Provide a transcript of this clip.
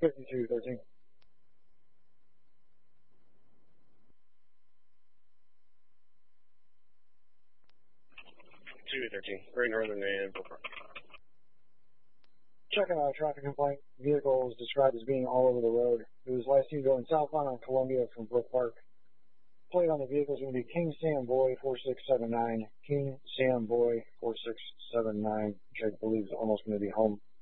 5213. Great Northern and Checking out a traffic complaint. Vehicle was described as being all over the road. It was last seen going southbound on Columbia from Brook Park. Plate on the vehicle is going to be King Sam Boy 4679. King Sam Boy 4679, which I believe is almost going to be home.